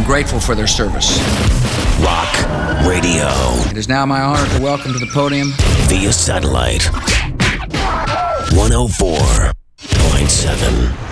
I'm grateful for their service. Rock Radio. It is now my honor to welcome to the podium via satellite 104.7